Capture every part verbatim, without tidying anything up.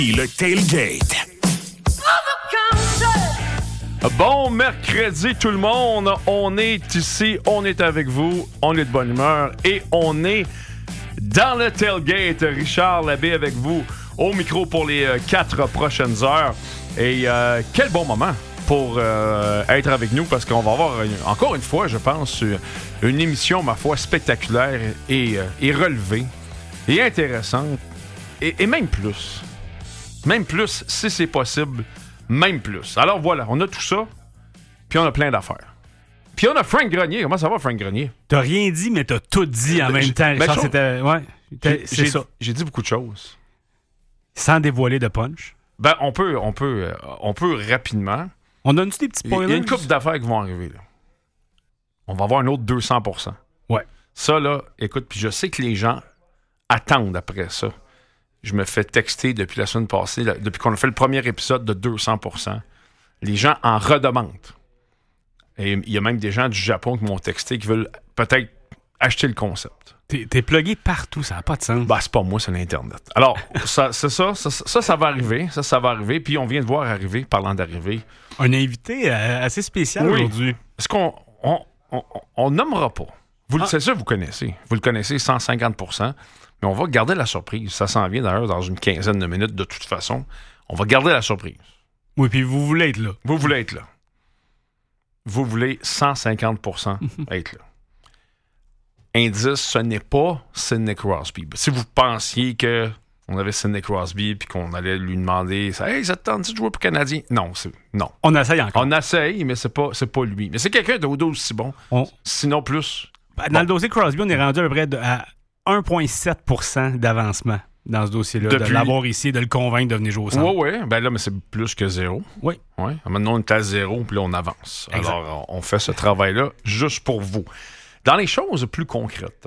Le tailgate. Bon mercredi tout le monde, on est ici, on est avec vous, on est de bonne humeur et on est dans le tailgate. Richard Labbé avec vous au micro pour les euh, quatre prochaines heures. Et euh, quel bon moment pour euh, être avec nous parce qu'on va avoir une, encore une fois, je pense, une émission, ma foi, spectaculaire et, euh, et relevée et intéressante et, et même plus. Même plus, si c'est possible, même plus. Alors voilà, on a tout ça, puis on a plein d'affaires. Puis on a Frank Grenier. Comment ça va, Frank Grenier? T'as rien dit, mais t'as tout dit en Ben, même j'ai- temps. ben, Richard, je- c'était... Ouais, J'ai, c'est j'ai- ça. j'ai dit beaucoup de choses. Sans dévoiler de punch. Ben, on peut, on peut, euh, on peut rapidement. On donne-tu des petits Il y a spoilers? une couple d'affaires qui vont arriver, là. On va avoir un autre deux cents pour cent. Ouais. Ça, là, écoute, puis je sais que les gens attendent après ça. Je me fais texter depuis la semaine passée, là, depuis qu'on a fait le premier épisode de deux cents pour cent. Les gens en redemandent. Et il y a même des gens du Japon qui m'ont texté qui veulent peut-être acheter le concept. T'es, t'es plugué partout, ça n'a pas de sens. Ben, c'est pas moi, c'est l'Internet. Alors, ça, c'est ça, ça, ça, ça va arriver. Ça, ça va arriver. Puis on vient de voir arriver, parlant d'arriver. Un invité euh, assez spécial Oui. aujourd'hui. Est-ce qu'on on, on, on nommera pas? Vous, le Ah. C'est ça, vous connaissez. Vous le connaissez cent cinquante pour cent. Mais on va garder la surprise. Ça s'en vient d'ailleurs dans une quinzaine de minutes de toute façon. On va garder la surprise. Oui, puis vous voulez être là. Vous voulez être là. Vous voulez cent cinquante pour cent être là. Indice, ce n'est pas Sidney Crosby. Si vous pensiez que on avait Sidney Crosby puis qu'on allait lui demander « Hey, ça te tente de jouer pour le Canadien? » Non, c'est, non. On essaye encore. On essaye, mais c'est pas, c'est pas lui. Mais c'est quelqu'un d'aussi bon. On- Sinon plus. Ben, Dans Bon. le dossier Crosby, on est rendu à peu près de- à un virgule sept pour cent d'avancement dans ce dossier-là. Depuis- De l'avoir ici et de le convaincre de venir jouer au centre. Oui, oui. Ben là, mais c'est plus que zéro. Oui. Ouais. Maintenant, on est à zéro, puis là, on avance. Exact. Alors, on fait ce travail-là juste pour vous. Dans les choses plus concrètes,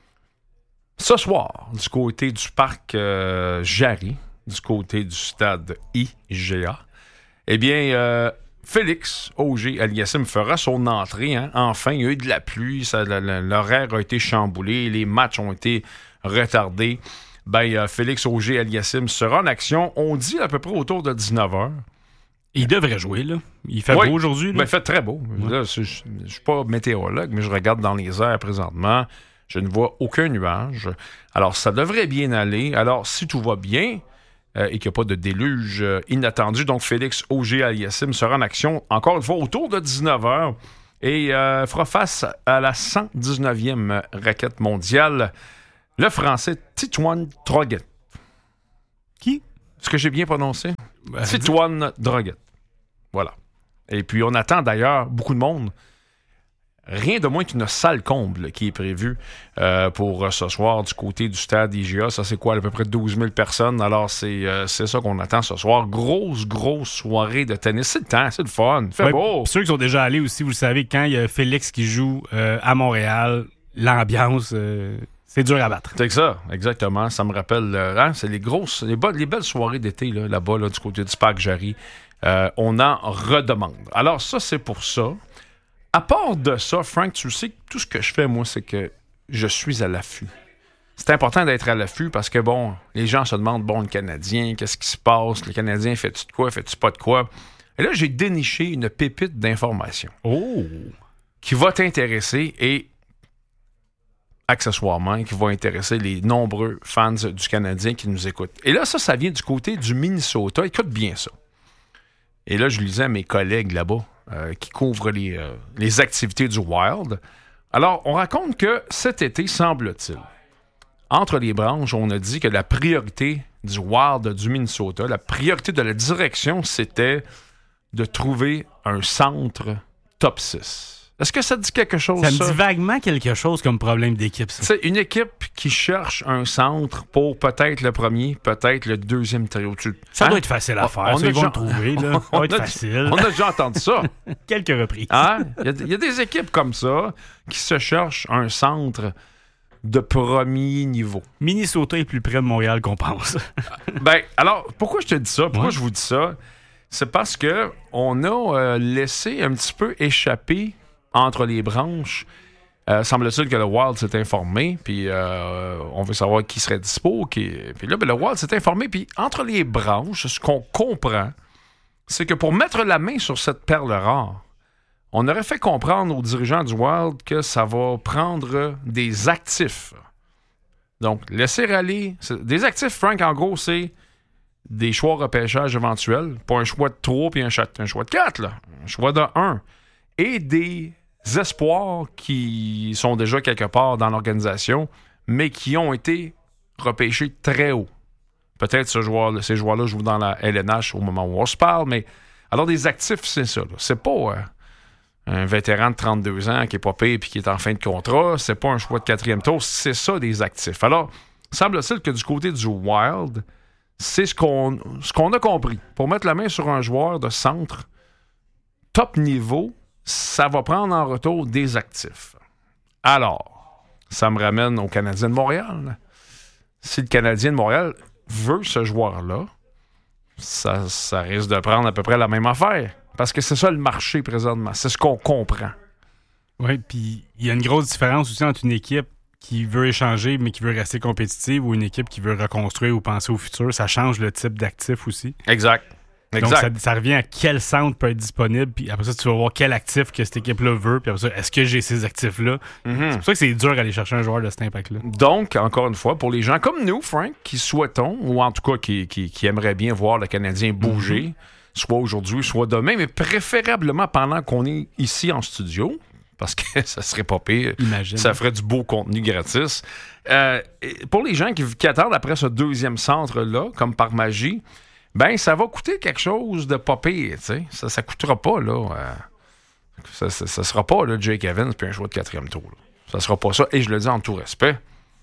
ce soir, du côté du parc euh, Jarry, du côté du stade I G A, eh bien, euh, Félix Auger-Aliassime fera son entrée. Hein. Enfin, il y a eu de la pluie, ça, la- la- l'horaire a été chamboulé, les matchs ont été retardés. Ben, euh, Félix Auger-Aliassime sera en action, on dit à peu près autour de dix-neuf heures. Il devrait jouer, là. Il fait Oui. beau aujourd'hui. là. Ben, il fait très beau. Là, c'est- je ne suis pas météorologue, mais je regarde dans les airs présentement. Je ne vois aucun nuage. Alors, ça devrait bien aller. Alors, si tout va bien euh, et qu'il n'y a pas de déluge euh, inattendu, donc Félix Auger-Aliassime sera en action, encore une fois, autour de dix-neuf heures et euh, fera face à la cent dix-neuvième raquette mondiale, le Français Titouan Droguet. Qui? Est-ce que j'ai bien prononcé? Ben, Titouan Droguet. Voilà. Et puis, on attend d'ailleurs beaucoup de monde. Rien de moins qu'une salle comble qui est prévue euh, pour euh, ce soir du côté du stade I G A. Ça, c'est quoi? À peu près douze mille personnes. Alors, c'est, euh, c'est ça qu'on attend ce soir. Grosse, grosse soirée de tennis. C'est le temps, c'est le fun. Fait Ouais, beau. Ceux qui sont déjà allés aussi, vous le savez, quand il y a Félix qui joue euh, à Montréal, l'ambiance, euh, c'est dur à battre. C'est que ça, exactement. Ça me rappelle, euh, hein, c'est les grosses, les, bo- les belles soirées d'été là, là-bas, là, du côté du parc Jarry. Euh, on en redemande. Alors, ça, c'est pour ça. À part de ça, Frank, tu sais que tout ce que je fais, moi, c'est que je suis à l'affût. C'est important d'être à l'affût parce que, bon, les gens se demandent, bon, le Canadien, qu'est-ce qui se passe? Le Canadien, fait-tu de quoi? Fait-tu pas de quoi? Et là, j'ai déniché une pépite d'information Oh! qui va t'intéresser et accessoirement, qui va intéresser les nombreux fans du Canadien qui nous écoutent. Et là, ça, ça vient du côté du Minnesota. Écoute bien ça. Et là, je lisais à mes collègues là-bas euh, qui couvrent les, euh, les activités du Wild. Alors, on raconte que cet été, semble-t-il, entre les branches, on a dit que la priorité du Wild du Minnesota, la priorité de la direction, c'était de trouver un centre top six. Est-ce que ça te dit quelque chose, Ça ça? me dit vaguement quelque chose comme problème d'équipe, ça. C'est une équipe qui cherche un centre pour peut-être le premier, peut-être le deuxième trio. Tu- Ça hein? doit être facile à On- faire. on ça, a ils vont déjà- le trouver, là. Ça On va a, être facile. on a déjà entendu ça. Quelques reprises. Hein? Il y a- il y, a des équipes comme ça qui se cherchent un centre de premier niveau. Minnesota est plus près de Montréal qu'on pense. Ben, alors, pourquoi je te dis ça? Pourquoi Ouais. je vous dis ça? C'est parce que on a euh, laissé un petit peu échapper entre les branches Euh, semble-t-il que le Wild s'est informé, puis euh, on veut savoir qui serait dispo. Qui... Puis là, ben, le Wild s'est informé, puis entre les branches, ce qu'on comprend, c'est que pour mettre la main sur cette perle rare, on aurait fait comprendre aux dirigeants du Wild que ça va prendre des actifs. Donc, laisser aller... Des actifs, Frank, en gros, c'est des choix repêchage éventuels, pas un choix de trois puis un choix, un choix de quatre, là. Un choix de un. Et des espoirs qui sont déjà quelque part dans l'organisation, mais qui ont été repêchés très haut. Peut-être ce joueur, ces joueurs-là jouent dans la L N H au moment où on se parle, mais alors des actifs, c'est ça. Là. C'est pas euh, un vétéran de trente-deux ans qui est pas payé et qui est en fin de contrat. C'est pas un choix de quatrième tour. C'est ça, des actifs. Alors, semble-t-il que du côté du Wild, c'est ce qu'on, ce qu'on a compris. Pour mettre la main sur un joueur de centre top niveau, ça va prendre en retour des actifs. Alors, ça me ramène au Canadien de Montréal. Si le Canadien de Montréal veut ce joueur-là, ça, ça risque de prendre à peu près la même affaire. Parce que c'est ça le marché présentement. C'est ce qu'on comprend. Oui, puis il y a une grosse différence aussi entre une équipe qui veut échanger mais qui veut rester compétitive ou une équipe qui veut reconstruire ou penser au futur. Ça change le type d'actif aussi. Exact. Exact. Donc, ça, ça revient à quel centre peut être disponible, puis après ça, tu vas voir quel actif que cette équipe-là veut, puis après ça, est-ce que j'ai ces actifs-là? Mm-hmm. C'est pour ça que c'est dur d'aller chercher un joueur de cet impact-là. Donc, encore une fois, pour les gens comme nous, Frank, qui souhaitons, ou en tout cas qui, qui, qui aimeraient bien voir le Canadien bouger, mm-hmm. soit aujourd'hui, soit demain, mais préférablement pendant qu'on est ici en studio, parce que ça serait pas pire. Imagine. Ça ferait du beau contenu gratis. Euh, pour les gens qui, qui attendent après ce deuxième centre-là, comme par magie, ben, ça va coûter quelque chose de pas pire, tu sais. Ça, ça coûtera pas, là. Euh, ça, ça, ça sera pas, là, Jake Evans puis un choix de quatrième tour. Là. Ça sera pas ça. Et je le dis en tout respect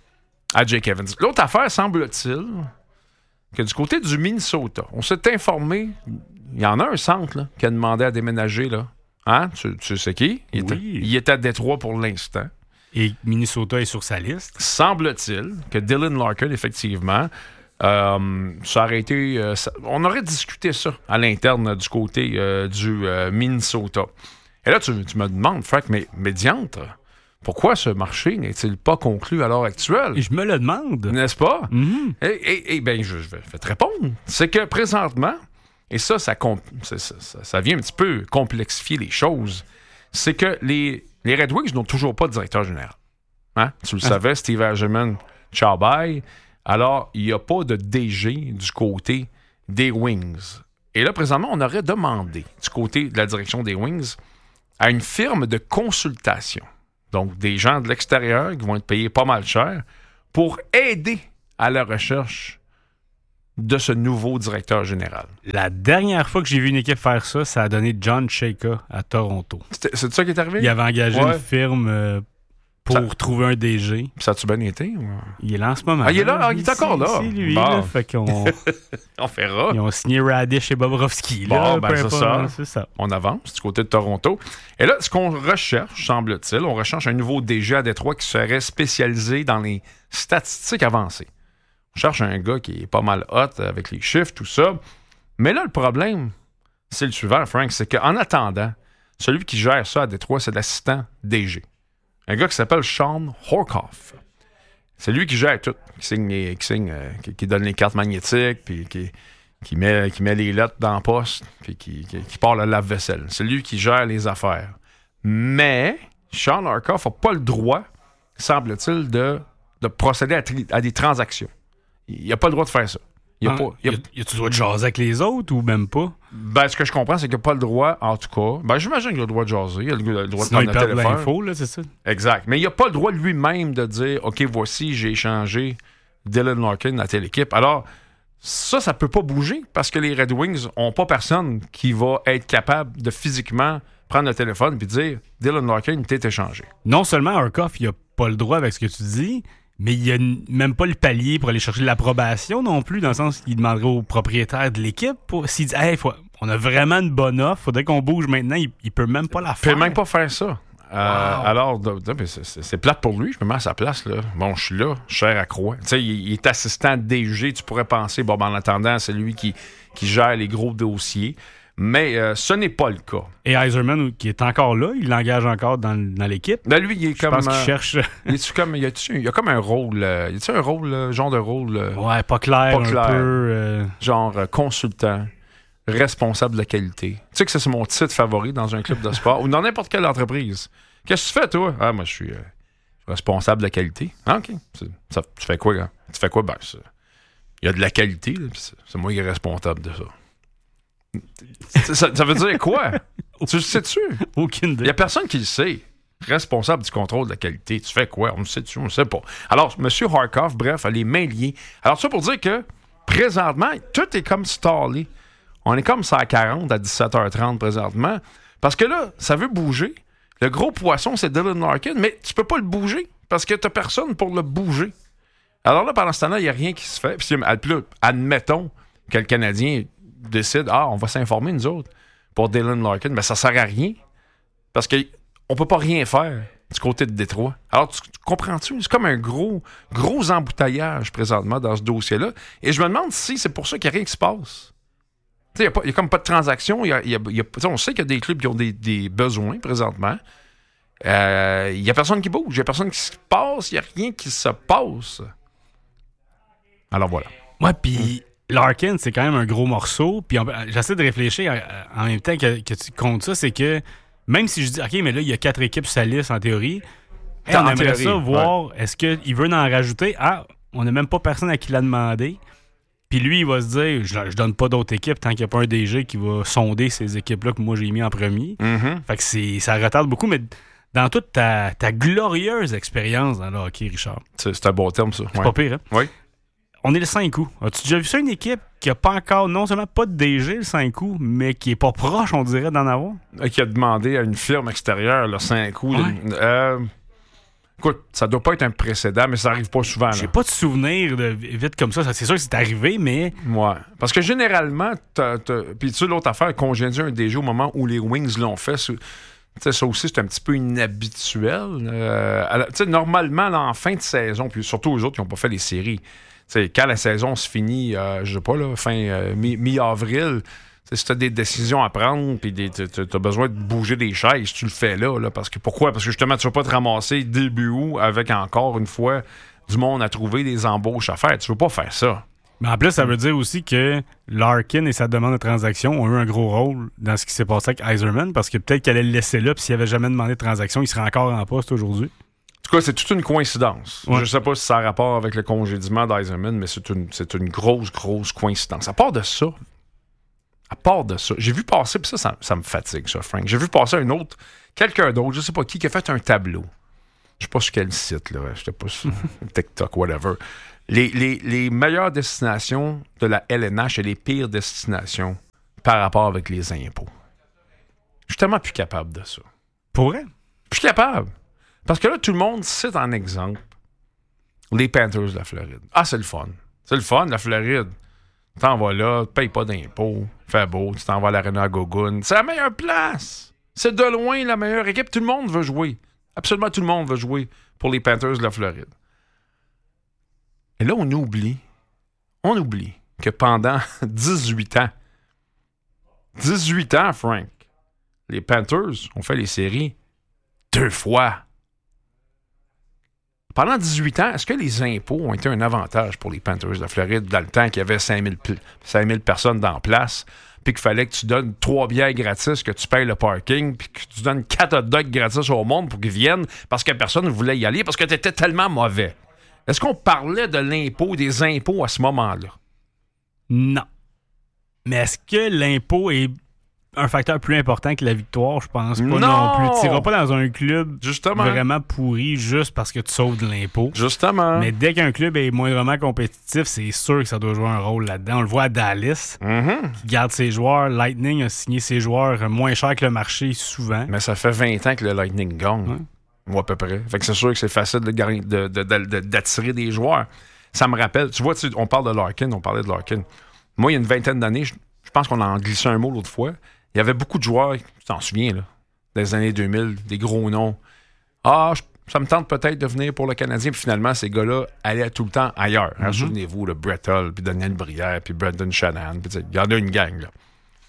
à Jake Evans. L'autre affaire, semble-t-il, que du côté du Minnesota, on s'est informé, il y en a un centre, là, qui a demandé à déménager, là. Hein? Tu, tu sais qui? Il, oui. était, il est à Détroit pour l'instant. Et Minnesota est sur sa liste. Semble-t-il que Dylan Larkin, effectivement... Euh, ça aurait été. Euh, ça, on aurait discuté ça à l'interne euh, du côté euh, du euh, Minnesota. Et là, tu, tu me demandes, Frank, mais, mais diantre, pourquoi ce marché n'est-il pas conclu à l'heure actuelle? Et je me le demande. N'est-ce pas? Mm-hmm. Et, et, et bien, je, je vais te répondre. C'est que présentement, et ça ça, ça, ça, ça vient un petit peu complexifier les choses, c'est que les, les Red Wings n'ont toujours pas de directeur général. Hein? Tu le ah. savais, Steve Yzerman, ciao bye. Alors, il n'y a pas de D G du côté des Wings. Et là, présentement, on aurait demandé, du côté de la direction des Wings, à une firme de consultation, donc des gens de l'extérieur qui vont être payés pas mal cher, pour aider à la recherche de ce nouveau directeur général. La dernière fois que j'ai vu une équipe faire ça, ça a donné John Chayka à Toronto. C'était, c'est ça qui est arrivé? Il avait engagé ouais. une firme... Euh, pour ça, trouver un D G. Ça a-tu bien été? Ou... Il est là en ce moment. Ah, il est là? Ah, il est encore là? C'est lui, bon. là. Fait qu'on... on fera. Ils ont signé Radish et Bobrovski. Bon, là, ben c'est ça. c'est ça. On avance du côté de Toronto. Et là, ce qu'on recherche, semble-t-il, on recherche un nouveau D G à Détroit qui serait spécialisé dans les statistiques avancées. On cherche un gars qui est pas mal hot avec les chiffres, tout ça. Mais là, le problème, c'est le suivant, Frank, c'est qu'en attendant, celui qui gère ça à Détroit, c'est l'assistant D G. Un gars qui s'appelle Sean Horkoff. C'est lui qui gère tout, qui signe, les, qui, signe euh, qui, qui donne les cartes magnétiques, puis qui, qui, met, qui met les lettres dans le poste, puis qui, qui, qui part le lave-vaisselle. C'est lui qui gère les affaires. Mais Sean Horkoff n'a pas le droit, semble-t-il, de, de procéder à, tri, à des transactions. Il n'a pas le droit de faire ça. Il a, ah, pas, il a, a, a-tu le droit de jaser avec les autres ou même pas? Ben, ce que je comprends, c'est qu'il n'a pas le droit, en tout cas. Ben, j'imagine qu'il a le droit de jaser. Il a le, le droit Sinon, de prendre il le perd téléphone. l'info, là, c'est ça? Exact. Mais il n'a pas le droit lui-même de dire, OK, voici, j'ai échangé Dylan Larkin à telle équipe. Alors, ça, ça peut pas bouger parce que les Red Wings n'ont pas personne qui va être capable de physiquement prendre le téléphone et dire, Dylan Larkin t'est échangé. Non seulement Horkoff, il n'a pas le droit avec ce que tu dis, mais il n'y a même pas le palier pour aller chercher l'approbation non plus, dans le sens qu'il demanderait au propriétaire de l'équipe. Pour, s'il dit hey, faut, on a vraiment une bonne offre, faudrait qu'on bouge maintenant, il, il peut même pas la faire. Il peut même pas faire ça. Wow. Euh, alors, de, de, c'est, c'est, c'est plate pour lui, je me mets à sa place. Là. Bon, je suis là, cher à croix. Tu sais, il, il est assistant de D G, tu pourrais penser, bon, ben, en attendant, c'est lui qui, qui gère les gros dossiers. Mais euh, ce n'est pas le cas. Et Yzerman, qui est encore là, il l'engage encore dans, dans l'équipe. Ben lui, il est Je comme... pense qu'il euh, cherche... il est comme, il, y a, il y a comme un rôle... Euh, y a-tu un rôle, euh, genre de rôle... Euh, ouais, pas clair, pas clair. un peu... Euh... Genre euh, consultant, responsable de la qualité. Tu sais que ça, c'est mon titre favori dans un club de sport ou dans n'importe quelle entreprise. Qu'est-ce que tu fais, toi? Ah, moi, je suis euh, responsable de la qualité. Ah, OK. C'est, ça, tu fais quoi, là? Tu fais quoi? Ben, c'est, il y a de la qualité, là, c'est, c'est moi qui est responsable de ça. Ça, ça veut dire quoi? Tu le sais-tu? Aucune idée. Il n'y a personne qui le sait. Responsable du contrôle de la qualité. Tu fais quoi? On le sait-tu? On ne sait pas. Alors, M. Harkov, bref, a les mains liées. Alors, ça pour dire que, présentement, tout est comme stallé. On est comme ça à quarante à dix-sept heures trente présentement. Parce que là, ça veut bouger. Le gros poisson, c'est Dylan Larkin, mais tu peux pas le bouger parce que t'as personne pour le bouger. Alors là, pendant ce temps-là, il n'y a rien qui se fait. Puis là, admettons que le Canadien décide, ah, on va s'informer, nous autres, pour Dylan Larkin. Mais ça sert à rien parce qu'on peut pas rien faire du côté de Détroit. Alors, tu, tu comprends-tu? C'est comme un gros, gros embouteillage présentement dans ce dossier-là. Et je me demande si c'est pour ça qu'il n'y a rien qui se passe. Il n'y a, a comme pas de transaction. Y a, y a, y a, on sait qu'il y a des clubs qui ont des, des besoins présentement. Il euh, n'y a personne qui bouge. Il n'y a personne qui se passe. Il n'y a rien qui se passe. Alors voilà. Ouais, puis Larkin, c'est quand même un gros morceau. Puis j'essaie de réfléchir en même temps que, que tu comptes ça. C'est que même si je dis, OK, mais là, il y a quatre équipes sur sa liste en théorie. Hey, on aimerait théorie, ça voir, ouais. Est-ce qu'il veut en rajouter? Ah, on n'a même pas personne à qui l'a demandé. Puis lui, il va se dire, je, je donne pas d'autres équipes tant qu'il n'y a pas un D G qui va sonder ces équipes-là que moi j'ai mis en premier. Mm-hmm. Fait que c'est, ça retarde beaucoup, mais dans toute ta, ta glorieuse expérience dans le hockey, Richard. C'est, c'est un bon terme, ça. C'est ouais. pas pire, hein? Oui. On est le cinq août. As-tu déjà vu ça, une équipe qui a pas encore, non seulement pas de D G le cinq août, mais qui est pas proche, on dirait, d'en avoir? Qui a demandé à une firme extérieure le cinq août. Ouais. De, euh, écoute, ça doit pas être un précédent, mais ça arrive pas souvent. J'ai là. pas de souvenir de vite comme ça. C'est sûr que c'est arrivé, mais... Ouais. Parce que généralement, t'as, t'as... puis tu sais, l'autre affaire, congédier un D G au moment où les Wings l'ont fait, c'est... T'sais, ça aussi, c'est un petit peu inhabituel. Euh, la, normalement, là, en fin de saison, puis surtout aux autres qui n'ont pas fait les séries, t'sais, quand la saison se finit, euh, je sais pas, là, fin euh, mi- mi-avril, si tu as des décisions à prendre, puis tu as besoin de bouger des chaises, tu le fais là, là. Parce que pourquoi? Parce que justement, tu ne vas pas te ramasser début août avec encore une fois du monde à trouver, des embauches à faire. Tu veux pas faire ça. Mais en plus, ça veut dire aussi que Larkin et sa demande de transaction ont eu un gros rôle dans ce qui s'est passé avec Yzerman, parce que peut-être qu'elle allait le laisser là, puis s'il n'avait jamais demandé de transaction, il serait encore en poste aujourd'hui. En tout cas, c'est toute une coïncidence. Ouais. Je sais pas si ça a rapport avec le congédiement d'Yzerman, mais c'est une, c'est une grosse, grosse coïncidence. À part de ça, à part de ça, j'ai vu passer, puis ça, ça, ça me fatigue, ça, Frank. J'ai vu passer un autre, quelqu'un d'autre, je sais pas qui, qui a fait un tableau. Je sais pas sur quel site, là. Je sais pas sur TikTok, whatever. Les, les, les meilleures destinations de la L N H et les pires destinations par rapport avec les impôts. Je suis tellement plus capable de ça. Pour vrai? Plus capable. Parce que là, tout le monde cite en exemple les Panthers de la Floride. Ah, c'est le fun. C'est le fun, la Floride. Tu t'en vas là, tu payes pas d'impôts, fait beau, tu t'en vas à l'Arena Gogun. C'est la meilleure place. C'est de loin la meilleure équipe. Tout le monde veut jouer. Absolument tout le monde veut jouer pour les Panthers de la Floride. Et là, on oublie, on oublie que pendant dix-huit ans, dix-huit ans, Frank, les Panthers ont fait les séries deux fois. Pendant dix-huit ans, est-ce que les impôts ont été un avantage pour les Panthers de la Floride dans le temps qu'il y avait cinq mille personnes dans place, puis qu'il fallait que tu donnes trois bières gratis, que tu payes le parking, puis que tu donnes quatre hot dogs gratis au monde pour qu'ils viennent parce que personne ne voulait y aller parce que tu étais tellement mauvais? Est-ce qu'on parlait de l'impôt, des impôts à ce moment-là? Non. Mais est-ce que l'impôt est un facteur plus important que la victoire? Je pense pas non, non plus. Tu n'iras pas dans un club Justement. vraiment pourri juste parce que tu sauves de l'impôt. Justement. Mais dès qu'un club est moindrement compétitif, c'est sûr que ça doit jouer un rôle là-dedans. On le voit à Dallas, mm-hmm. qui garde ses joueurs. Lightning a signé ses joueurs moins cher que le marché souvent. Mais ça fait vingt ans que le Lightning gagne. Ouais. Ou à peu près. Fait que c'est sûr que c'est facile de, de, de, de, de, d'attirer des joueurs. Ça me rappelle, tu vois, tu, on parle de Larkin, on parlait de Larkin. Moi, il y a une vingtaine d'années, je, je pense qu'on en glissé un mot l'autre fois. Il y avait beaucoup de joueurs, tu t'en souviens, là, des années deux mille, des gros noms. Ah, je, ça me tente peut-être de venir pour le Canadien. Puis finalement, ces gars-là allaient tout le temps ailleurs. Mm-hmm. Hein, souvenez-vous, le Brett Hull, puis Daniel Brière, puis Brendan Shanahan. Il y en a une gang, là.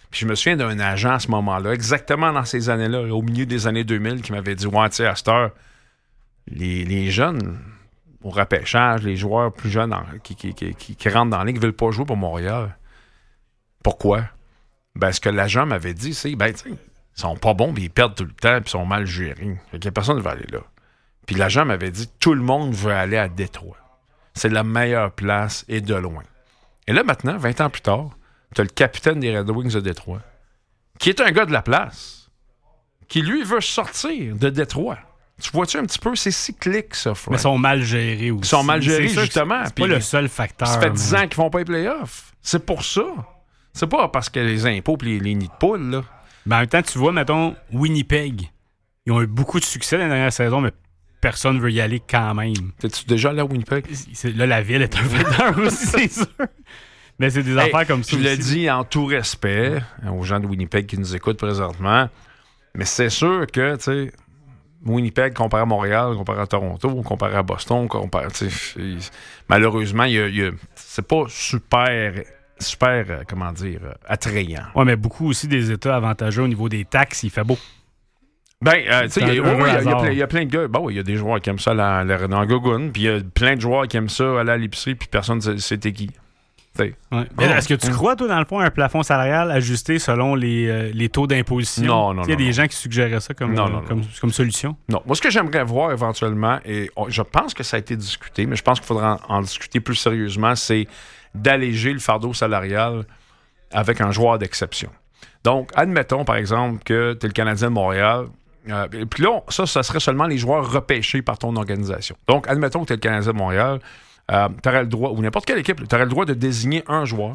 Puis je me souviens d'un agent à ce moment-là, exactement dans ces années-là, au milieu des années deux mille, qui m'avait dit « Ouais, tu sais, à cette heure, les, les jeunes, au repêchage, les joueurs plus jeunes en, qui, qui, qui, qui, qui rentrent dans la ligue ne veulent pas jouer pour Montréal. Pourquoi? Ben, ce que l'agent m'avait dit, c'est, ben, tu sais, ils sont pas bons, puis ils perdent tout le temps, puis ils sont mal gérés. Fait que personne ne veut aller là. Puis l'agent m'avait dit, tout le monde veut aller à Détroit. C'est la meilleure place et de loin. Et là, maintenant, vingt ans plus tard, tu as le capitaine des Red Wings de Détroit, qui est un gars de la place, qui, lui, veut sortir de Détroit. Tu vois-tu un petit peu? C'est cyclique, ça, Frank. Mais ils sont mal gérés aussi. Ils sont mal gérés, c'est justement. C'est pas le seul facteur. Ça fait dix mais... ans qu'ils font pas les playoffs. C'est pour ça. C'est pas parce que les impôts et les, les nids de poules, là. Mais en même temps, tu vois, mettons, Winnipeg, ils ont eu beaucoup de succès dans la dernière saison, mais personne ne veut y aller quand même. T'es-tu déjà allé à Winnipeg? C'est, là, la ville est un facteur aussi, c'est sûr. Mais c'est des hey, affaires comme ça. Je le dis en tout respect aux gens de Winnipeg qui nous écoutent présentement, mais c'est sûr que, tu sais, Winnipeg comparé à Montréal, comparé à Toronto, comparé à Boston, comparé, malheureusement, y a, y a, c'est pas super, super, euh, comment dire, euh, attrayant. Oui, mais beaucoup aussi des États avantageux au niveau des taxes, il fait beau. Ben, euh, tu sais, il y, y, y a plein de gars. Bon, il y a des joueurs qui aiment ça la, la, dans Gogun, puis il y a plein de joueurs qui aiment ça aller à l'épicerie, puis personne ne sait c'était qui. Ouais. Oh, est-ce que tu crois, toi, dans le fond, un plafond salarial ajusté selon les, euh, les taux d'imposition? Non, non, non. Il y a non, des non. gens qui suggéraient ça comme, non, euh, non, comme, non. comme solution? Non. Moi, ce que j'aimerais voir éventuellement, et on, je pense que ça a été discuté, mais je pense qu'il faudra en, en discuter plus sérieusement, c'est d'alléger le fardeau salarial avec un joueur d'exception. Donc, admettons, par exemple, que tu es le Canadien de Montréal. Euh, puis là, ça, ça serait seulement les joueurs repêchés par ton organisation. Donc, admettons que tu es le Canadien de Montréal. Euh, tu aurais le droit, ou n'importe quelle équipe, tu aurais le droit de désigner un joueur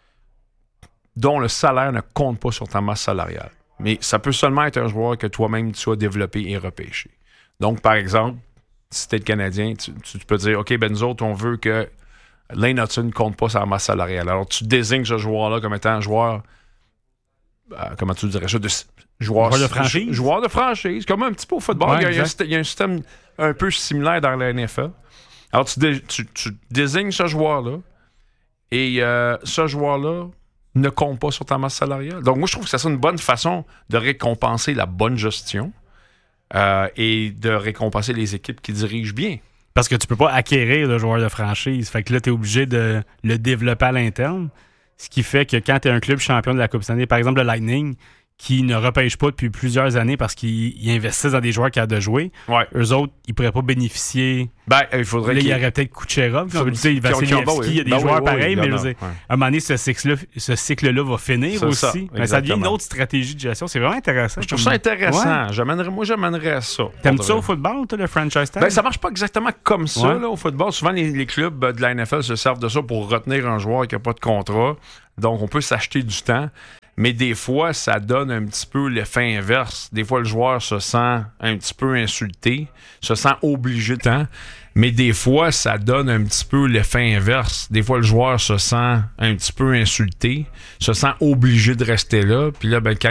dont le salaire ne compte pas sur ta masse salariale. Mais ça peut seulement être un joueur que toi-même tu as développé et repêché. Donc, par exemple, si tu es le Canadien, tu, tu peux dire, OK, ben nous autres, on veut que Lane Hutson ne compte pas sur la masse salariale. Alors, tu désignes ce joueur-là comme étant un joueur, euh, comment tu dirais ça, de joueur, joueur de franchise. Joueur de franchise, comme un petit peu au football. Ouais, il, y a, il y a un système un peu similaire dans la N F L. Alors, tu, dé, tu, tu désignes ce joueur-là et euh, ce joueur-là ne compte pas sur ta masse salariale. Donc, moi, je trouve que ça c'est une bonne façon de récompenser la bonne gestion euh, et de récompenser les équipes qui dirigent bien. Parce que tu peux pas acquérir de joueur de franchise. Fait que là, tu es obligé de le développer à l'interne. Ce qui fait que quand tu es un club champion de la Coupe Stanley, par exemple le Lightning, qui ne repêche pas depuis plusieurs années parce qu'ils investissent dans des joueurs qui ont de jouer. Ouais. Eux autres, ils pourraient pas bénéficier. Ben, il faudrait là, qu'il il y aurait peut-être Kucherov. Comme tu sais, il va il y a des ben joueurs oui, pareils, oui, mais non, je veux dire, ouais. à un moment donné, ce cycle-là, ce cycle-là va finir c'est aussi. Ça, mais ça devient une autre stratégie de gestion. C'est vraiment intéressant. Je trouve ça intéressant. Ouais. J'amènerais, moi, j'amènerais à ça. T'aimes-tu ça au football, toi, le franchise tag? Ben, ça marche pas exactement comme ça ouais. là, au football. Souvent, les, les clubs de la N F L se servent de ça pour retenir un joueur qui n'a pas de contrat. Donc, on peut s'acheter du temps. Mais des fois, ça donne un petit peu l'effet inverse. Des fois, le joueur se sent un petit peu insulté, se sent obligé de temps. Mais des fois, ça donne un petit peu l'effet inverse. Des fois, le joueur se sent un petit peu insulté, se sent obligé de rester là. Puis là, ben, quand